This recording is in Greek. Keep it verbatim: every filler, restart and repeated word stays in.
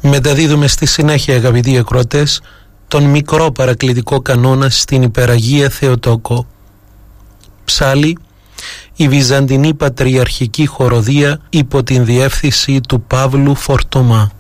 Μεταδίδουμε στη συνέχεια, αγαπητοί ακροατές, τον μικρό παρακλητικό κανόνα στην Υπεραγία Θεοτόκο. Ψάλι, η Βυζαντινή Πατριαρχική Χοροδία υπό την διεύθυνση του Παύλου Φορτωμά.